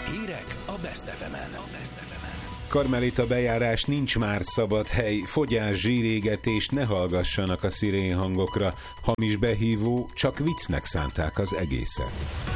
Hírek a Best FM-en. Karmelita bejárás, nincs már szabad hely, fogyás, zsírégetés, ne hallgassanak a szirénhangokra. Hamis behívó, csak viccnek szánták az egészet.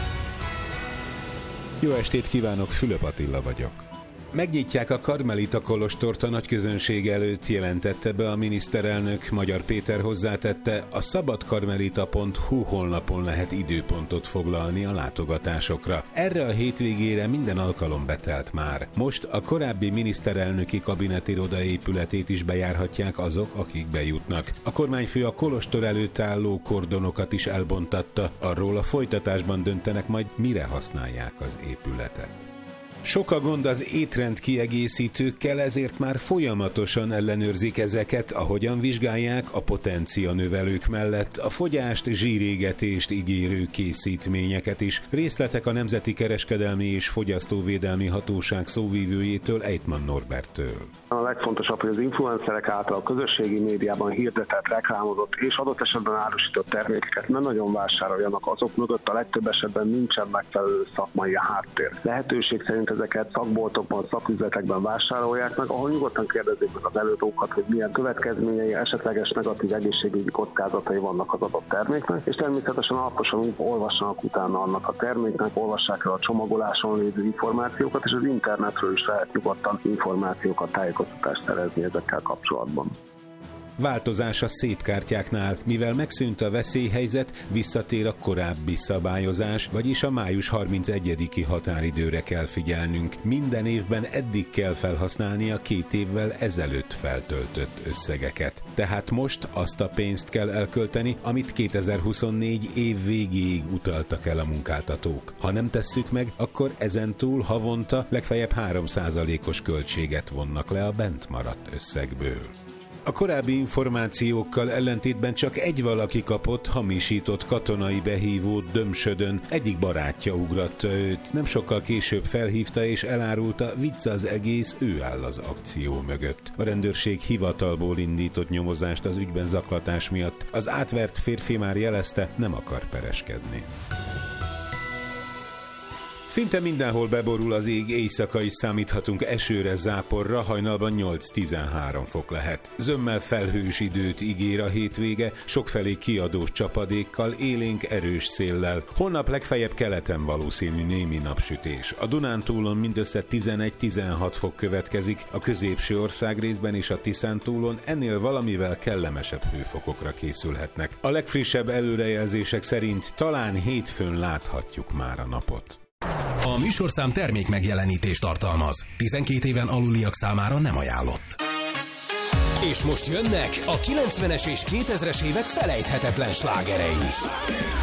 Jó estét kívánok, Fülöp Attila vagyok. Megnyitják a Karmelita kolostort a nagyközönség előtt, jelentette be a miniszterelnök. Magyar Péter hozzátette, a szabadkarmelita.hu honlapon lehet időpontot foglalni a látogatásokra. Erre a hétvégére minden alkalom betelt már. Most a korábbi miniszterelnöki kabinetiroda épületét is bejárhatják azok, akik bejutnak. A kormányfő a kolostor előtt álló kordonokat is elbontatta, arról a folytatásban döntenek majd, mire használják az épületet. Sok a gond az étrend kiegészítőkkel, ezért már folyamatosan ellenőrzik ezeket, ahogyan vizsgálják a potencia növelők mellett a fogyást, zsírégetést ígérő készítményeket is. Részletek a Nemzeti Kereskedelmi és Fogyasztóvédelmi Hatóság szóvivőjétől, Ejtman Norberttől. A legfontosabb, hogy az influencerek által a közösségi médiában hirdetett, reklámozott és adott esetben árusított termékeket nem nagyon vásároljanak, azok mögött a legtöbb esetben nincsen megfelelő szakmai háttér. Lehetőség szerint ezeket szakboltokban, szaküzletekben vásárolják meg, ahol nyugodtan kérdezik meg az előadókat, hogy milyen következményei, esetleges negatív egészségügyi kockázatai vannak az adott terméknek, és természetesen alaposan olvassanak utána annak a terméknek, olvassák el a csomagoláson lévő információkat, és az internetről is lehet nyugodtan információkat, tájékoztatást szerezni ezekkel kapcsolatban. Változás a szépkártyáknál, mivel megszűnt a veszélyhelyzet, visszatér a korábbi szabályozás, vagyis a május 31-i határidőre kell figyelnünk. Minden évben eddig kell felhasználni a 2 évvel ezelőtt feltöltött összegeket. Tehát most azt a pénzt kell elkölteni, amit 2024 év végéig utaltak el a munkáltatók. Ha nem tesszük meg, akkor ezentúl havonta legfeljebb 3%-os költséget vonnak le a bent maradt összegből. A korábbi információkkal ellentétben csak egy valaki kapott hamisított katonai behívót Dömsödön. Egyik barátja ugratta őt, nem sokkal később felhívta és elárulta, vicc az egész, ő áll az akció mögött. A rendőrség hivatalból indított nyomozást az ügyben zaklatás miatt. Az átvert férfi már jelezte, nem akar pereskedni. Szinte mindenhol beborul az ég, éjszaka is számíthatunk esőre, záporra, hajnalban 8-13 fok lehet. Zömmel felhős időt ígér a hétvége, sokfelé kiadós csapadékkal, élénk erős széllel. Holnap legfeljebb keleten valószínű némi napsütés. A Dunántúlon mindössze 11-16 fok következik, a középső országrészben és a Tiszántúlon ennél valamivel kellemesebb hőfokokra készülhetnek. A legfrissebb előrejelzések szerint talán hétfőn láthatjuk már a napot. A műsorszám termék megjelenítést tartalmaz. 12 éven aluliak számára nem ajánlott. És most jönnek a 90-es és 2000-es évek felejthetetlen slágerei.